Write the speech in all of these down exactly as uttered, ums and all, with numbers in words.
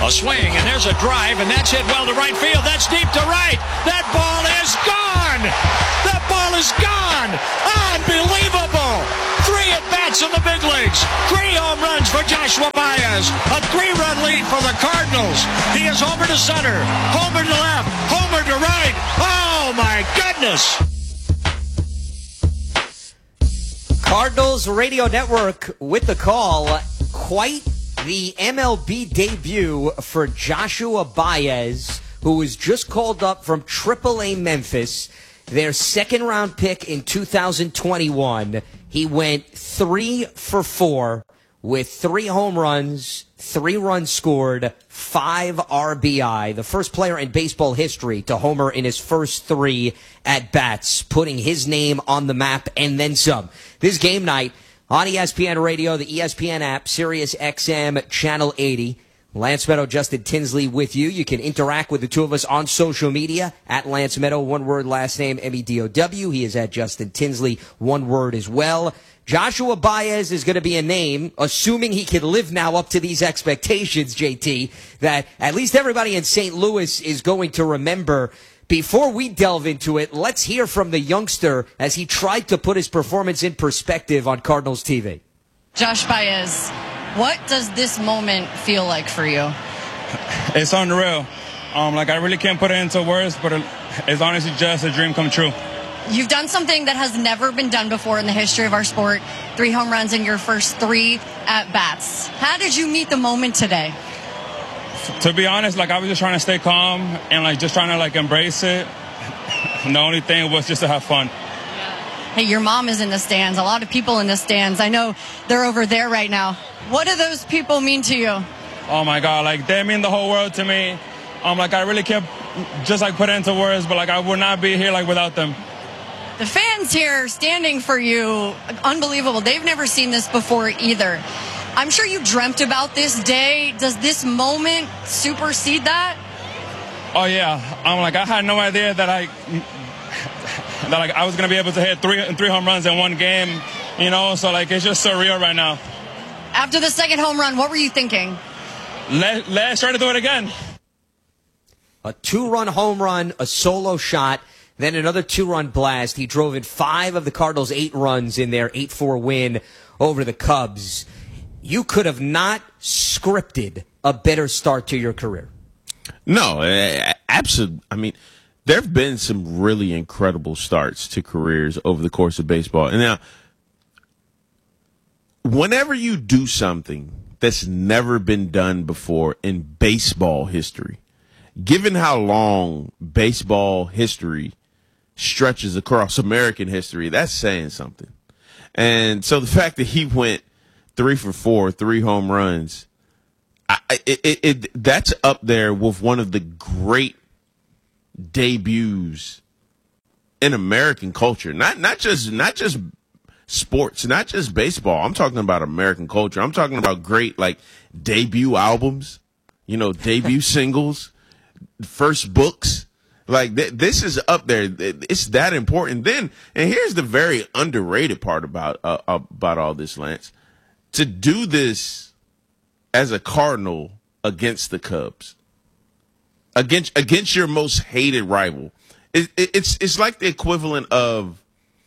A swing, and there's a drive, and that's hit well to right field. That's deep to right. That ball is gone. That ball is gone. Unbelievable. Three at-bats in the big leagues. Three home runs for Joshua Baez. A three-run lead for the Cardinals. He is homer to center, homer to left, homer to right. Oh, my goodness. Cardinals Radio Network with the call. Quite the M L B debut for Joshua Baez, who was just called up from triple A Memphis, their second round pick in two thousand twenty-one. He went three for four with three home runs, three runs scored, five R B I. The first player in baseball history to homer in his first three at-bats, putting his name on the map and then some. This game night on E S P N Radio, the E S P N app, Sirius X M, Channel eighty. Lance Meadow, Justin Tinsley with you. You can interact with the two of us on social media, at Lance Meadow, one word, last name, M E D O W. He is at Justin Tinsley, one word as well. Joshua Baez is going to be a name, assuming he can live now up to these expectations, J T, that at least everybody in Saint Louis is going to remember. Before we delve into it, let's hear from the youngster as he tried to put his performance in perspective on Cardinals T V. Josh Baez, what does this moment feel like for you? It's unreal. Um, like, I really can't put it into words, but it's honestly just a dream come true. You've done something that has never been done before in the history of our sport. Three home runs in your first three at-bats. How did you meet the moment today? To be honest, like, I was just trying to stay calm and, like, just trying to, like, embrace it. And the only thing was just to have fun. Hey, your mom is in the stands. A lot of people in the stands. I know they're over there right now. What do those people mean to you? Oh, my God. Like, they mean the whole world to me. Um, like, I really can't just, like, put it into words, but, like, I would not be here, like, without them. The fans here standing for you, unbelievable. They've never seen this before either. I'm sure you dreamt about this day. Does this moment supersede that? Oh, yeah. I'm like, I had no idea that I that like I was going to be able to hit three three home runs in one game, you know? So, like, it's just surreal right now. After the second home run, what were you thinking? Let, let's try to do it again. A two-run home run, a solo shot, then another two-run blast. He drove in five of the Cardinals' eight runs in their eight four win over the Cubs. You could have not scripted a better start to your career. No, absolutely. I mean, there have been some really incredible starts to careers over the course of baseball. And now, whenever you do something that's never been done before in baseball history, given how long baseball history stretches across American history, that's saying something. And so the fact that he went three for four, three home runs, I, it, it, it, that's up there with one of the great debuts in American culture. Not not just not just sports, not just baseball. I'm talking about American culture. I'm talking about great, like, debut albums, you know, debut singles, first books. Like, th- this is up there. It's that important. Then, and here's the very underrated part about uh, about all this, Lance. To do this as a Cardinal against the Cubs, against against your most hated rival, it, it, it's it's like the equivalent of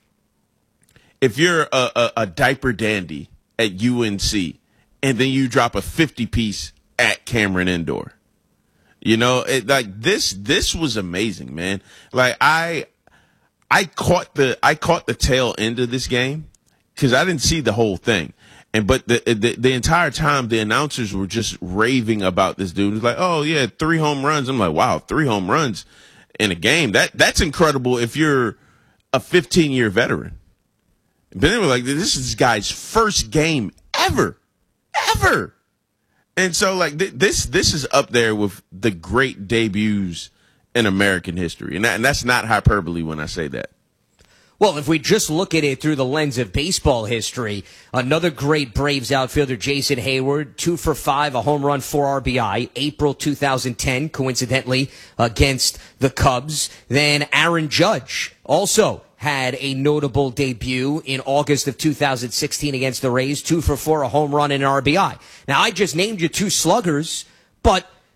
if you're a, a, a diaper dandy at U N C and then you drop a fifty piece at Cameron Indoor. You know, it, like this this was amazing, man. Like I I caught the I caught the tail end of this game because I didn't see the whole thing. And but the, the the entire time the announcers were just raving about this dude. It's like, oh yeah, three home runs. I'm like, wow, three home runs in a game. That that's incredible if you're a fifteen year veteran. But they were like, this is this guy's first game ever, ever. And so like th- this this is up there with the great debuts in American history, and that, and that's not hyperbole when I say that. Well, if we just look at it through the lens of baseball history, another great Braves outfielder, Jason Hayward, two for five, a home run, four R B I, April two thousand ten, coincidentally, against the Cubs. Then Aaron Judge also had a notable debut in August of two thousand sixteen against the Rays, two for four, a home run, and an R B I. Now, I just named you two sluggers, but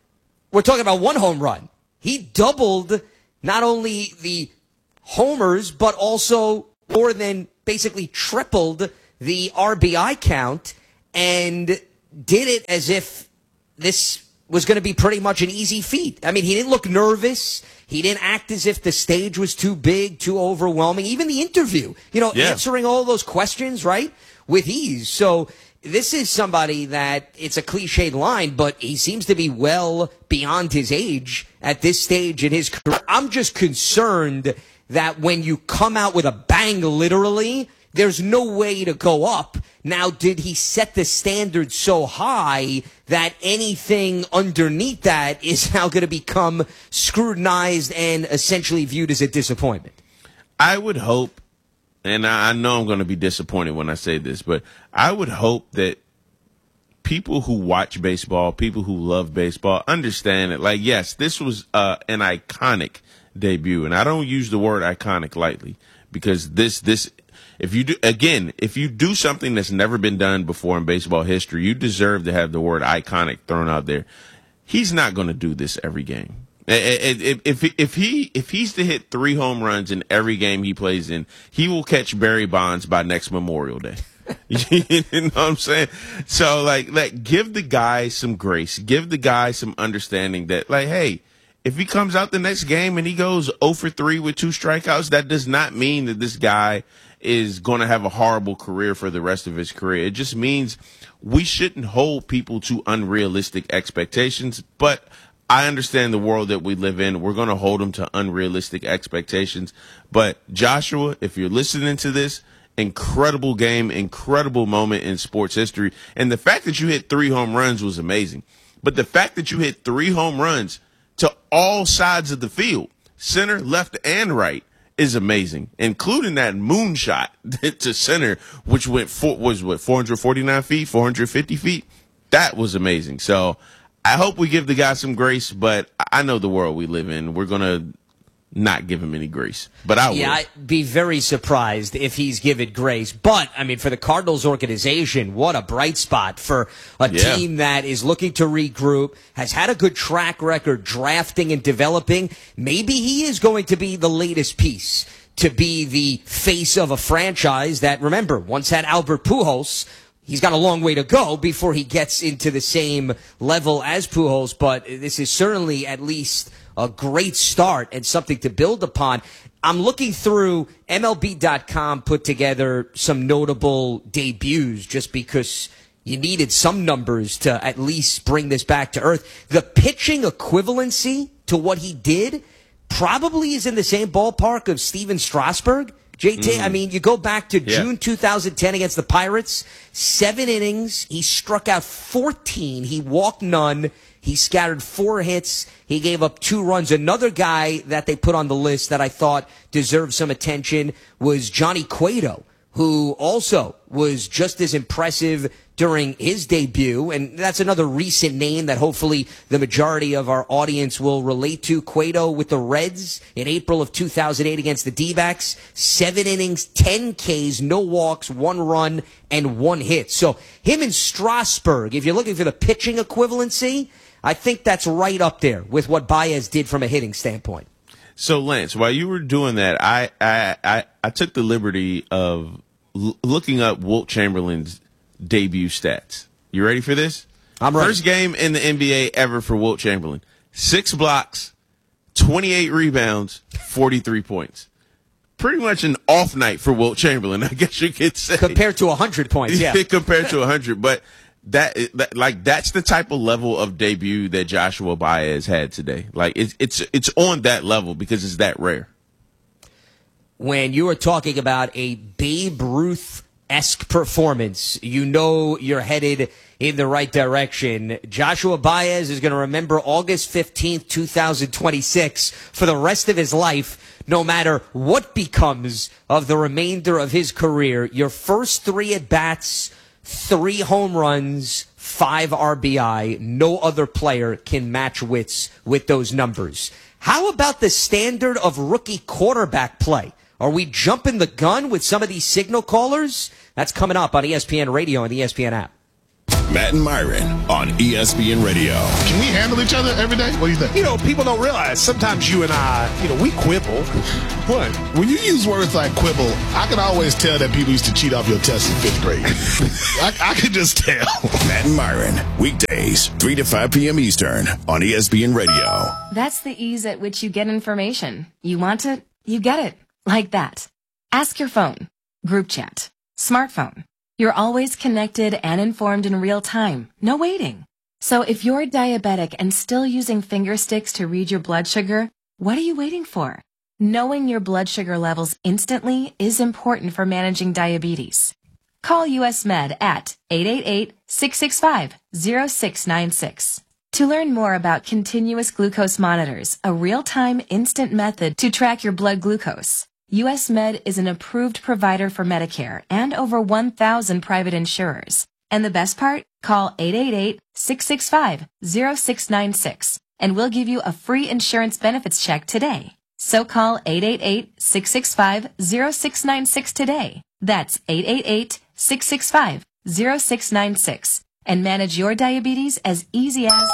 we're talking about one home run. He doubled not only the homers, but also more than basically tripled the R B I count and did it as if this was going to be pretty much an easy feat. I mean, he didn't look nervous. He didn't act as if the stage was too big, too overwhelming. Even the interview, you know, yeah. answering all those questions, right, with ease. So this is somebody that, it's a cliched line, but he seems to be well beyond his age at this stage in his career. I'm just concerned that when you come out with a bang, literally, there's no way to go up. Now, did he set the standard so high that anything underneath that is now going to become scrutinized and essentially viewed as a disappointment? I would hope, and I know I'm going to be disappointed when I say this, but I would hope that people who watch baseball, people who love baseball, understand that, like, yes, this was uh, an iconic debut, and I don't use the word iconic lightly, because this this if you do again if you do something that's never been done before in baseball history, you deserve to have the word iconic thrown out there. He's not going to do this every game. If if if he if he's to hit three home runs in every game he plays in, he will catch Barry Bonds by next Memorial Day. You know what I'm saying? So like like give the guy some grace, give the guy some understanding that, like, hey, if he comes out the next game and he goes oh for three with two strikeouts, that does not mean that this guy is going to have a horrible career for the rest of his career. It just means we shouldn't hold people to unrealistic expectations. But I understand the world that we live in. We're going to hold them to unrealistic expectations. But Joshua, if you're listening to this, incredible game, incredible moment in sports history. And the fact that you hit three home runs was amazing. But the fact that you hit three home runs to all sides of the field, center, left, and right, is amazing, including that moonshot to center, which went four, was what four hundred forty-nine feet, four hundred fifty feet. That was amazing. So I hope we give the guy some grace, but I know the world we live in. We're gonna not give him any grace, but I will. Yeah, I'd be very surprised if he's given grace. But, I mean, for the Cardinals organization, what a bright spot for a yeah. team that is looking to regroup, has had a good track record drafting and developing. Maybe he is going to be the latest piece to be the face of a franchise that, remember, once had Albert Pujols. He's got a long way to go before he gets into the same level as Pujols, but this is certainly at least a great start and something to build upon. I'm looking through M L B dot com, put together some notable debuts just because you needed some numbers to at least bring this back to earth. The pitching equivalency to what he did probably is in the same ballpark of Steven Strasburg. J T, mm. I mean, you go back to yeah. June two thousand ten against the Pirates, seven innings. He struck out fourteen. He walked none. He scattered four hits. He gave up two runs. Another guy that they put on the list that I thought deserved some attention was Johnny Cueto, who also was just as impressive during his debut. And that's another recent name that hopefully the majority of our audience will relate to. Cueto with the Reds in April of two thousand eight against the D-backs. Seven innings, ten Ks, no walks, one run, and one hit. So him and Strasburg, if you're looking for the pitching equivalency, I think that's right up there with what Baez did from a hitting standpoint. So, Lance, while you were doing that, I I, I, I took the liberty of l- looking up Wilt Chamberlain's debut stats. You ready for this? I'm ready. First game in the N B A ever for Wilt Chamberlain. Six blocks, twenty-eight rebounds, forty-three points. Pretty much an off night for Wilt Chamberlain, I guess you could say. Compared to one hundred points, yeah. Compared to one hundred, but that, that like that's the type of level of debut that Joshua Baez had today. Like it's it's it's on that level because it's that rare. When you are talking about a Babe Ruth-esque performance, you know you're headed in the right direction. Joshua Baez is going to remember August fifteenth, twenty twenty-six for the rest of his life, no matter what becomes of the remainder of his career. Your first three at-bats, three home runs, five R B I. No other player can match wits with those numbers. How about the standard of rookie quarterback play? Are we jumping the gun with some of these signal callers? That's coming up on E S P N Radio and the E S P N app. Matt and Myron on E S P N Radio. Can we handle each other every day? What do you think? You know, people don't realize sometimes you and I, you know, we quibble. What? When you use words like quibble, I can always tell that people used to cheat off your test in fifth grade. I, I can just tell. Matt and Myron, weekdays, three to five p.m. Eastern on E S P N Radio. That's the ease at which you get information. You want it, you get it. Like that. Ask your phone. Group chat. Smartphone. You're always connected and informed in real time. No waiting. So if you're diabetic and still using finger sticks to read your blood sugar, what are you waiting for? Knowing your blood sugar levels instantly is important for managing diabetes. Call U S Med at eight eight eight, six six five, zero six nine six. To learn more about continuous glucose monitors, a real-time instant method to track your blood glucose, U S Med is an approved provider for Medicare and over one thousand private insurers. And the best part? Call eight eight eight, six six five, zero six nine six and we'll give you a free insurance benefits check today. So call eight eight eight, six six five, zero six nine six today. That's eight eight eight, six six five, zero six nine six and manage your diabetes as easy as...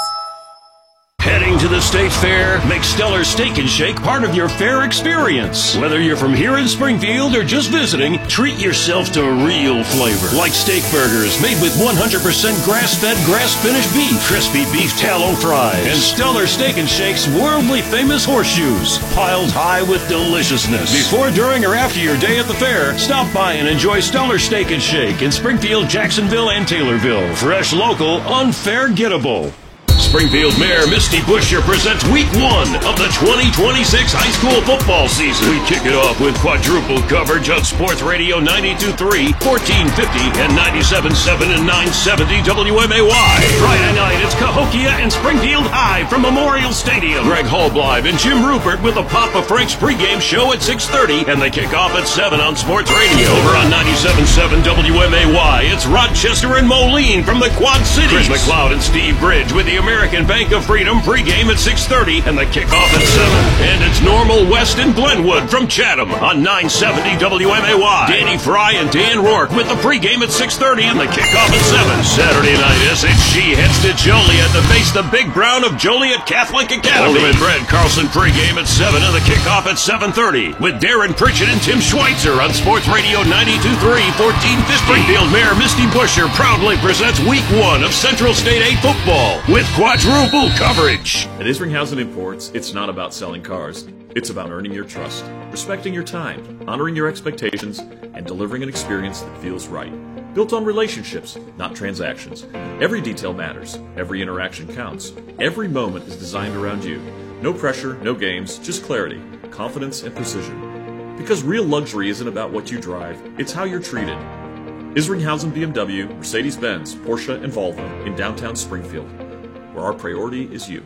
Heading to the State Fair, make Stellar Steak and Shake part of your fair experience. Whether you're from here in Springfield or just visiting, treat yourself to real flavor. Like steak burgers made with one hundred percent grass-fed, grass-finished beef, crispy beef tallow fries, and Stellar Steak and Shake's worldly famous horseshoes, piled high with deliciousness. Before, during, or after your day at the fair, stop by and enjoy Stellar Steak and Shake in Springfield, Jacksonville, and Taylorville. Fresh, local, unforgettable. Springfield Mayor Misty Buscher presents week one of the twenty twenty-six high school football season. We kick it off with quadruple coverage on Sports Radio ninety-two point three, fourteen fifty, and ninety-seven point seven and nine seventy W M A Y. Friday night, it's Cahokia and Springfield High from Memorial Stadium. Greg Hallbleib and Jim Rupert with a Papa Frank's pregame show at six thirty, and they kick off at seven on Sports Radio. Over on ninety-seven point seven W M A Y, it's Rochester and Moline from the Quad Cities. Chris McLeod and Steve Bridge with the American American Bank of Freedom pregame at six thirty and the kickoff at seven. And it's Normal West and Glenwood from Chatham on nine seventy W M A Y. Danny Fry and Dan Rourke with the pregame at six thirty and the kickoff at seven. Saturday night, S H G heads to Joliet to face the Big Brown of Joliet Catholic Academy. Ultimate Brett Carlson pregame at seven and the kickoff at seven thirty with Darren Pritchett and Tim Schweitzer on Sports Radio ninety-two point three, fourteen fifty. Springfield Mayor Misty Buscher proudly presents week one of Central State eight football with quadruple coverage. At Isringhausen Imports, it's not about selling cars. It's about earning your trust, respecting your time, honoring your expectations, and delivering an experience that feels right. Built on relationships, not transactions. Every detail matters. Every interaction counts. Every moment is designed around you. No pressure, no games, just clarity, confidence, and precision. Because real luxury isn't about what you drive, it's how you're treated. Isringhausen B M W, Mercedes-Benz, Porsche, and Volvo in downtown Springfield, where our priority is you.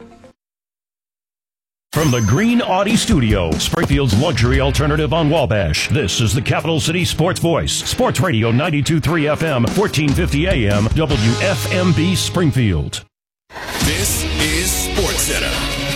From the Green Audi Studio, Springfield's luxury alternative on Wabash, this is the Capital City Sports Voice, Sports Radio ninety-two point three F M, fourteen fifty A M, W F M B Springfield. This is Sports Center.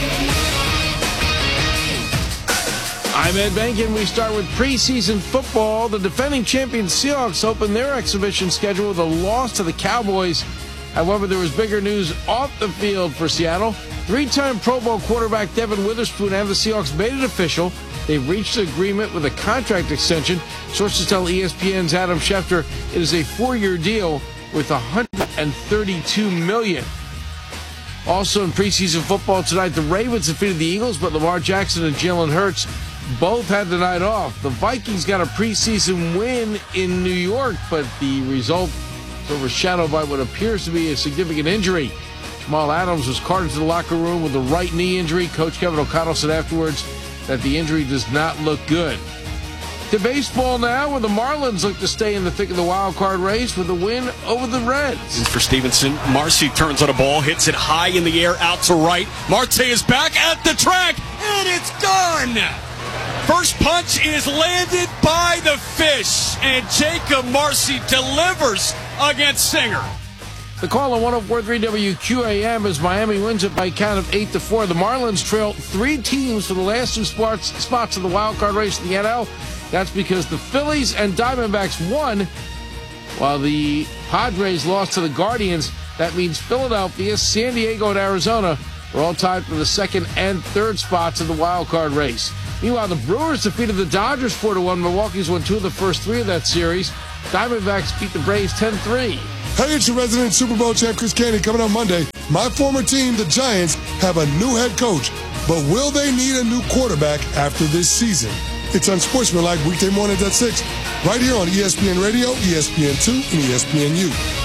I'm Ed Bankin. We start with preseason football. The defending champion Seahawks opened their exhibition schedule with a loss to the Cowboys. However, there was bigger news off the field for Seattle. Three-time Pro Bowl quarterback Devin Witherspoon and the Seahawks made it official. They've reached an agreement with a contract extension. Sources tell E S P N's Adam Schefter it is a four-year deal with one hundred thirty-two million dollars. Also in preseason football tonight, the Ravens defeated the Eagles, but Lamar Jackson and Jalen Hurts both had the night off. The Vikings got a preseason win in New York, but the result is overshadowed by what appears to be a significant injury. Jamal Adams was carted to the locker room with a right knee injury. Coach Kevin O'Connell said afterwards that the injury does not look good. To baseball now, where the Marlins look to stay in the thick of the wild card race with a win over the Reds. For Stevenson, Marcy turns on a ball, hits it high in the air out to right. Marte is back at the track, and it's done! First punch is landed by the fish, and Jacob Marcy delivers against Singer. The call on one oh four point three W Q A M as Miami wins it by a count of eight to four. The Marlins trail three teams for the last two spots, spots in the wild card race in the N L. That's because the Phillies and Diamondbacks won, while the Padres lost to the Guardians. That means Philadelphia, San Diego, and Arizona are all tied for the second and third spots in the wild card race. Meanwhile, the Brewers defeated the Dodgers four to one. Milwaukee's won two of the first three of that series. Diamondbacks beat the Braves ten three. Hey, it's your resident Super Bowl champ, Chris Candy, coming on Monday. My former team, the Giants, have a new head coach, but will they need a new quarterback after this season? It's Unsportsmanlike weekday mornings at six, right here on E S P N Radio, E S P N two, and E S P N U.